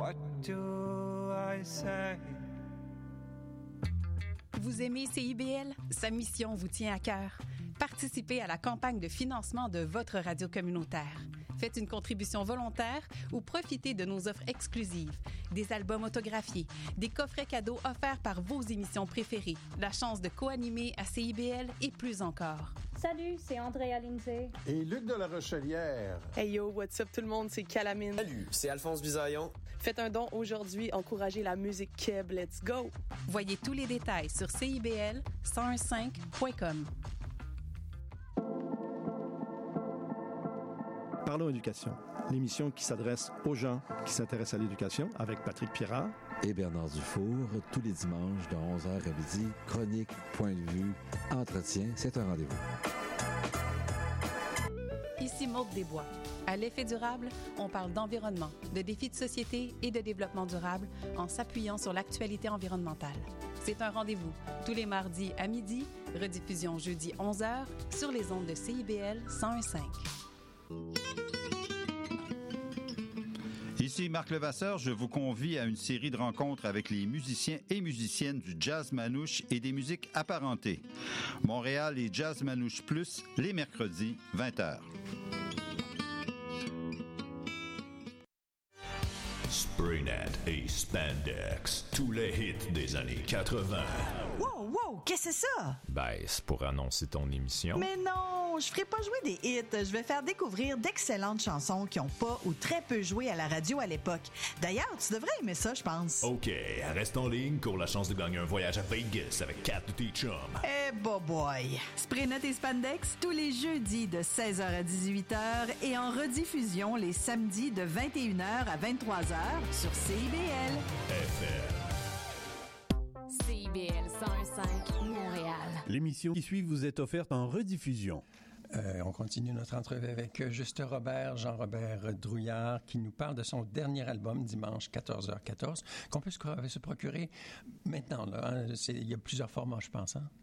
What do I say? Vous aimez CIBL? Sa mission vous tient à cœur. Participez à la campagne de financement de votre radio communautaire. Faites une contribution volontaire ou profitez de nos offres exclusives. Des albums autographiés, des coffrets cadeaux offerts par vos émissions préférées, la chance de co-animer à CIBL et plus encore. Salut, c'est Andrea Lindsay. Et Luc de la Rochelière. Hey yo, what's up tout le monde, c'est Calamine. Salut, c'est Alphonse Bisaillon. Faites un don aujourd'hui, encouragez la musique Keb, let's go! Voyez tous les détails sur CIBL1015.com. Parlons éducation, l'émission qui s'adresse aux gens qui s'intéressent à l'éducation avec Patrick Pirard et Bernard Dufour, tous les dimanches de 11h à midi. Chronique, point de vue, entretien, c'est un rendez-vous. Ici Maude Desbois. À l'effet durable, on parle d'environnement, de défis de société et de développement durable en s'appuyant sur l'actualité environnementale. C'est un rendez-vous tous les mardis à midi, rediffusion jeudi 11h sur les ondes de CIBL 101.5. Ici Marc Levasseur, je vous convie à une série de rencontres avec les musiciens et musiciennes du jazz manouche et des musiques apparentées. Montréal et Jazz Manouche Plus, les mercredis, 20h. Spraynet et Spandex, tous les hits des années 80. Wow, qu'est-ce que c'est ça? Ben, c'est pour annoncer ton émission. Mais non, je ferai pas jouer des hits. Je vais faire découvrir d'excellentes chansons qui ont pas ou très peu joué à la radio à l'époque. D'ailleurs, tu devrais aimer ça, je pense. OK, reste en ligne, cours la chance de gagner un voyage à Vegas avec Kat de tes chums. Eh, boy. Spraynet et Spandex, tous les jeudis de 16h à 18h et en rediffusion les samedis de 21h à 23h sur CIBL. FM. CIBL 101.5 Montréal. L'émission qui suit vous est offerte en rediffusion. On continue notre entrevue avec Juste Robert, Jean-Robert Drouillard, qui nous parle de son dernier album, dimanche 14h14, qu'on peut se procurer maintenant. Là, hein? Il y a plusieurs formats, je pense. Hein?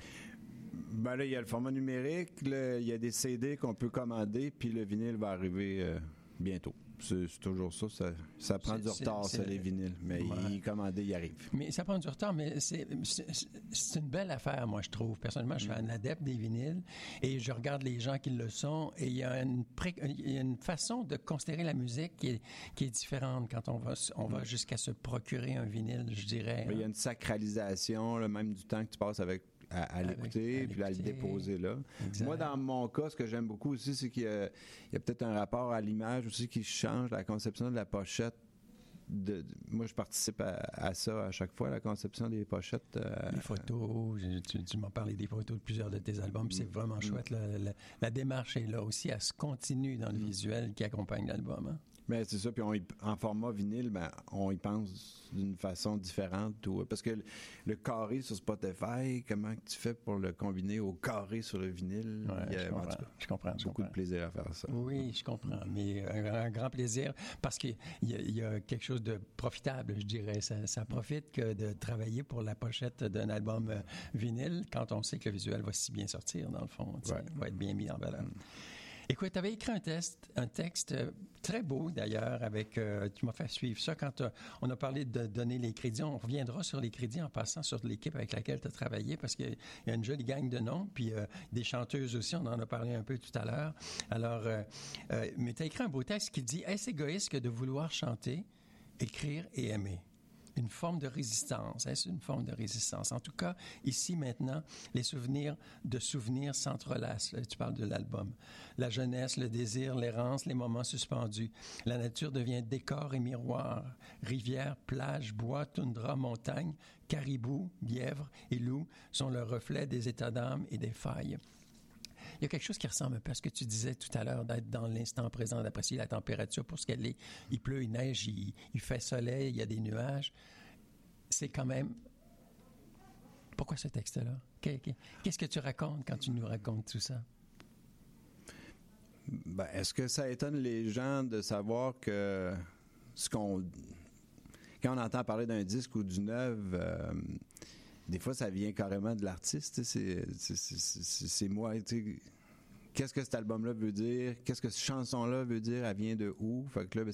Ben là, il y a le format numérique, il y a des CD qu'on peut commander, puis le vinyle va arriver bientôt. C'est toujours ça prend du retard, les vinyles. Mais il commandé, il arrive. Mais ça prend du retard, mais c'est une belle affaire, moi, je trouve. Personnellement, je suis un adepte des vinyles et je regarde les gens qui le sont et il y a une façon de considérer la musique qui est différente quand on va jusqu'à se procurer un vinyle, je dirais. Mais il y a une sacralisation, là, même du temps que tu passes à l'écouter, puis à le déposer là. Exact. Moi, dans mon cas, ce que j'aime beaucoup aussi, c'est qu'il y a peut-être un rapport à l'image aussi qui change, la conception de la pochette. Moi, je participe à ça à chaque fois, la conception des pochettes. Les photos, tu m'as parlé des photos de plusieurs de tes albums, puis c'est vraiment chouette. La démarche est là aussi, elle se continue dans le visuel qui accompagne l'album. Hein? Ben, c'est ça, puis en format vinyle, on y pense d'une façon différente. Parce que le carré sur Spotify, comment tu fais pour le combiner au carré sur le vinyle? Ouais, je comprends. Beaucoup de plaisir à faire ça. Oui, je comprends, mais un grand plaisir parce qu'il y a quelque chose de profitable, je dirais. Ça profite que de travailler pour la pochette d'un album vinyle quand on sait que le visuel va si bien sortir, dans le fond. Va être bien mis en valeur. Écoute, tu avais écrit un texte très beau, d'ailleurs, tu m'as fait suivre ça quand on a parlé de donner les crédits. On reviendra sur les crédits en passant sur l'équipe avec laquelle tu as travaillé parce qu'il y a une jolie gang de noms, puis des chanteuses aussi, on en a parlé un peu tout à l'heure. Alors, mais tu as écrit un beau texte qui dit « Est-ce égoïste que de vouloir chanter, écrire et aimer ?» Une forme de résistance. Est-ce une forme de résistance? En tout cas, ici, maintenant, les souvenirs s'entrelacent. Tu parles de l'album. La jeunesse, le désir, l'errance, les moments suspendus. La nature devient décor et miroir. Rivière, plage, bois, toundra, montagne, caribou, lièvre et loup sont le reflet des états d'âme et des failles. Il y a quelque chose qui ressemble un peu à ce que tu disais tout à l'heure, d'être dans l'instant présent, d'apprécier la température pour ce qu'elle est. Il pleut, il neige, il fait soleil, il y a des nuages. C'est quand même... Pourquoi ce texte-là? Qu'est-ce que tu racontes quand tu nous racontes tout ça? Ben, est-ce que ça étonne les gens de savoir que quand on entend parler d'un disque ou d'une œuvre... des fois, ça vient carrément de l'artiste. C'est moi. Qu'est-ce que cet album-là veut dire? Qu'est-ce que cette chanson-là veut dire? Elle vient de où? Fait que là,